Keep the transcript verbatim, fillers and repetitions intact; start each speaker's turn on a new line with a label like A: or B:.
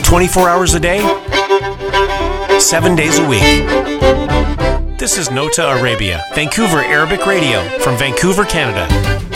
A: twenty-four hours a day, seven days a week. This is Nota Arabia, Vancouver Arabic Radio from Vancouver, Canada.